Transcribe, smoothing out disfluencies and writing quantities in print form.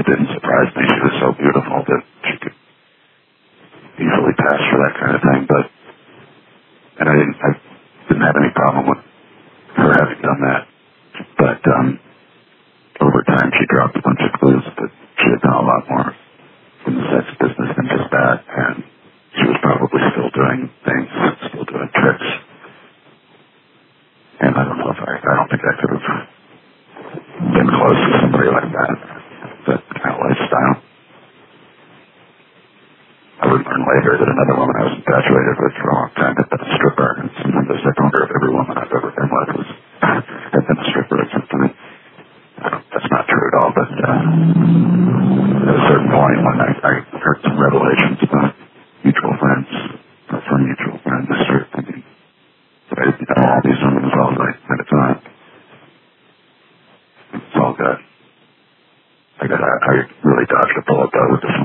didn't surprise me. She was so beautiful that she could easily pass for that kind of thing. And I didn't have any problem with her having done that. But over time, she dropped a bunch of clues that she had done a lot more in the sex business than just that, and she was probably still doing things, still doing tricks. And I don't think I could have been close to somebody like that kind of lifestyle. I would learn later that another woman I was infatuated with for a long time had been a stripper, and sometimes I wonder if every woman I've ever been with had been a stripper at some point. That's not true at all, but at a certain point when I heard some revelations about mutual friends, or from mutual friends, I started thinking that I didn't know all these women as well as I thought. It's all good. I really dodged a bullet, though, with this one.